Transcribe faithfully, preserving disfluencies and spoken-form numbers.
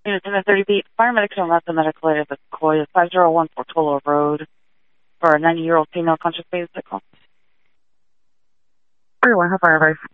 Unit ten thirty beat. Paramedics are not the medical aid of the Sequoia five zero one Portola Road for a ninety-year-old female conscious phase sickle. Three one, how fire advice?